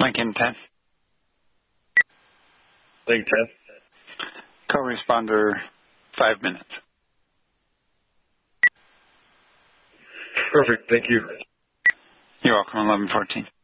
Lincoln 10. Link 10. Co-responder 5 minutes. Perfect. Thank you. You're welcome, 1114.